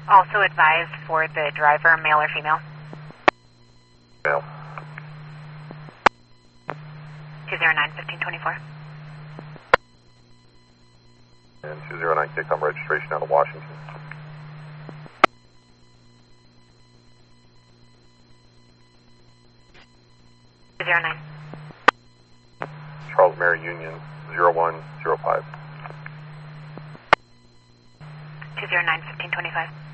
Also advise for the driver, male or female. Male. 209-1524. And 209 kick-on registration out of Washington. Charles Mary Union 0105. 209-1525.